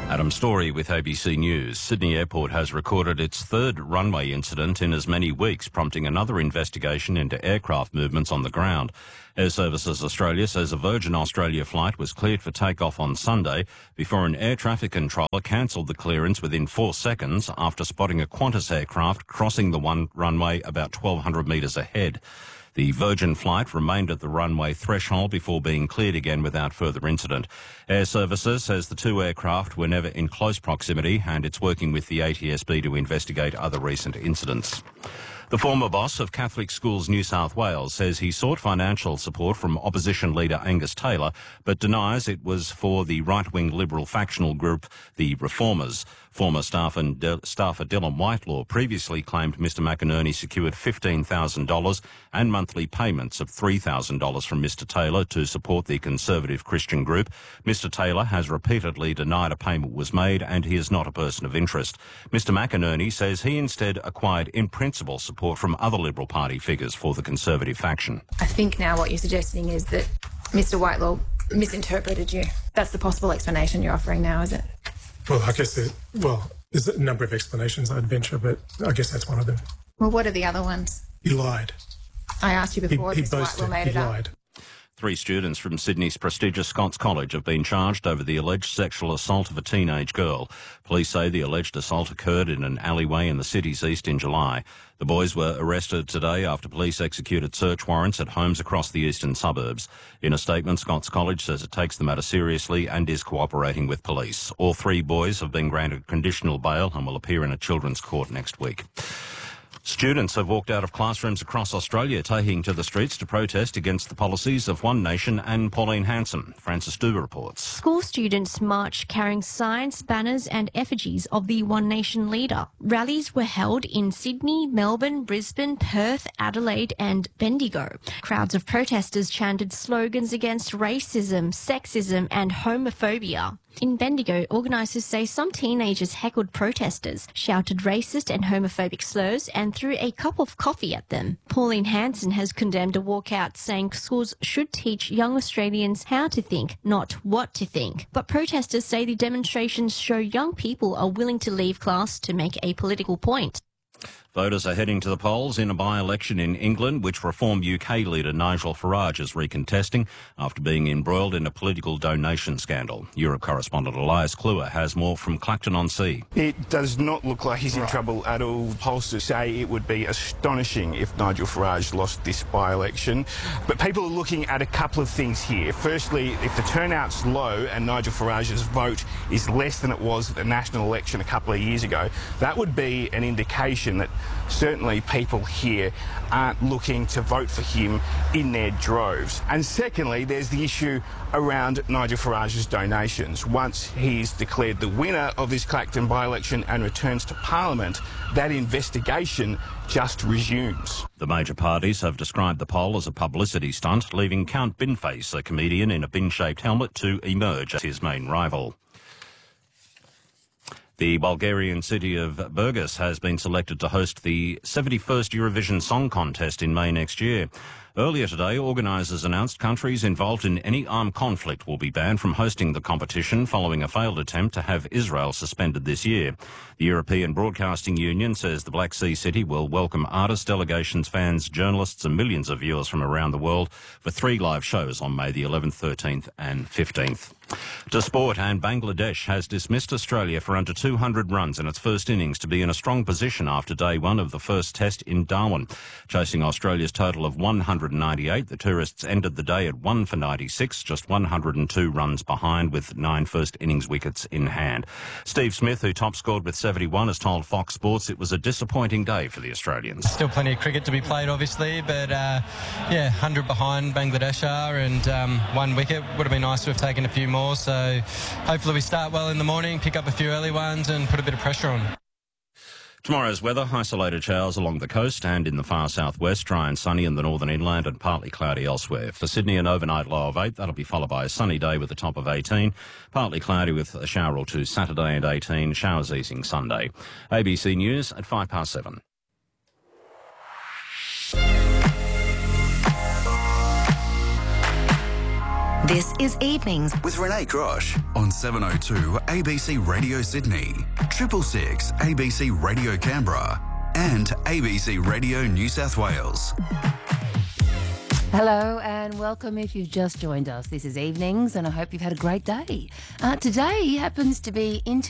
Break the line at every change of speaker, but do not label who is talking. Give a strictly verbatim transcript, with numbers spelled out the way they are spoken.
Adam Story with A B C News. Sydney Airport has recorded its third runway incident in as many weeks, prompting another investigation into aircraft movements on the ground. Air Services Australia says a Virgin Australia flight was cleared for takeoff on Sunday before an air traffic controller cancelled the clearance within four seconds after spotting a Qantas aircraft crossing the one runway about twelve hundred metres ahead. The Virgin flight remained at the runway threshold before being cleared again without further incident. Air Services says the two aircraft were never in close proximity and it's working with the A T S B to investigate other recent incidents. The former boss of Catholic Schools New South Wales says he sought financial support from opposition leader Angus Taylor, but denies it was for the right-wing Liberal factional group, the Reformers. Former staff and De- staffer Dylan Whitelaw previously claimed Mr McInerney secured fifteen thousand dollars and monthly payments of three thousand dollars from Mr Taylor to support the conservative Christian group. Mr Taylor has repeatedly denied a payment was made and he is not a person of interest. Mr McInerney says he instead acquired in principle support from other Liberal Party figures for the Conservative faction.
I think now what you're suggesting is that Mr Whitelaw misinterpreted you. That's the possible explanation you're offering now, is it?
Well, I guess, it, well, there's a number of explanations, I'd venture, but I guess that's one of them.
Well, what are the other ones?
He lied.
I asked you before,
he, he
Mr
boasted,
Whitelaw made
he
it up.
lied.
Three students from Sydney's prestigious Scots College have been charged over the alleged sexual assault of a teenage girl. Police say the alleged assault occurred in an alleyway in the city's east in July. The boys were arrested today after police executed search warrants at homes across the eastern suburbs. In a statement, Scots College says it takes the matter seriously and is cooperating with police. All three boys have been granted conditional bail and will appear in a children's court next week. Students have walked out of classrooms across Australia, taking to the streets to protest against the policies of One Nation and Pauline Hanson. Francis Du reports.
School students marched carrying signs, banners and effigies of the One Nation leader. Rallies were held in Sydney, Melbourne, Brisbane, Perth, Adelaide and Bendigo. Crowds of protesters chanted slogans against racism, sexism and homophobia. In Bendigo, organisers say some teenagers heckled protesters, shouted racist and homophobic slurs and threw a cup of coffee at them. Pauline Hanson has condemned a walkout, saying schools should teach young Australians how to think, not what to think. But protesters say the demonstrations show young people are willing to leave class to make a political point.
Voters are heading to the polls in a by-election in England, which Reform U K leader Nigel Farage is recontesting after being embroiled in a political donation scandal. Europe correspondent Elias Kluwer has more from Clacton-on-Sea.
It does not look like he's in trouble at all. Pollsters say it would be astonishing if Nigel Farage lost this by-election. But people are looking at a couple of things here. Firstly, if the turnout's low and Nigel Farage's vote is less than it was at the national election a couple of years ago, that would be an indication that certainly people here aren't looking to vote for him in their droves. And secondly, there's the issue around Nigel Farage's donations. Once he's declared the winner of this Clacton by-election and returns to Parliament, that investigation just resumes.
The major parties have described the poll as a publicity stunt, leaving Count Binface, a comedian in a bin-shaped helmet, to emerge as his main rival. The Bulgarian city of Burgas has been selected to host the seventy-first Eurovision Song Contest in May next year. Earlier today, organisers announced countries involved in any armed conflict will be banned from hosting the competition following a failed attempt to have Israel suspended this year. The European Broadcasting Union says the Black Sea city will welcome artists, delegations, fans, journalists and millions of viewers from around the world for three live shows on May the eleventh, thirteenth and fifteenth. To sport, and Bangladesh has dismissed Australia for under two hundred runs in its first innings to be in a strong position after day one of the first test in Darwin. Chasing Australia's total of one hundred ninety-eight, the tourists ended the day at one for ninety-six, just one hundred two runs behind with nine first innings wickets in hand. Steve Smith, who top scored with seventy-one, has told Fox Sports it was a disappointing day for the Australians.
Still plenty of cricket to be played, obviously, but uh, yeah, one hundred behind Bangladesh are, and um, one wicket. Would have been nice to have taken a few more. So hopefully we start well in the morning, pick up a few early ones and put a bit of pressure on.
Tomorrow's weather, isolated showers along the coast and in the far southwest, dry and sunny in the northern inland and partly cloudy elsewhere. For Sydney, an overnight low of eight. That'll be followed by a sunny day with a top of eighteen. Partly cloudy with a shower or two Saturday and eighteen. Showers easing Sunday. A B C News at five past seven.
This is Evenings
with Renee Grosh on seven oh two A B C Radio Sydney, triple six A B C Radio Canberra and A B C Radio New South Wales.
Hello and welcome if you've just joined us. This is Evenings and I hope you've had a great day. Uh, today happens to be Inter